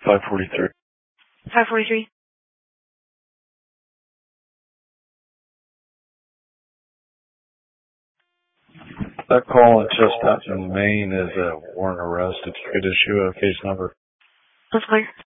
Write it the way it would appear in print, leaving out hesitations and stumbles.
543. 543. That call in Chestnut in Maine is a warrant arrest. If you could issue a case number. That's clear.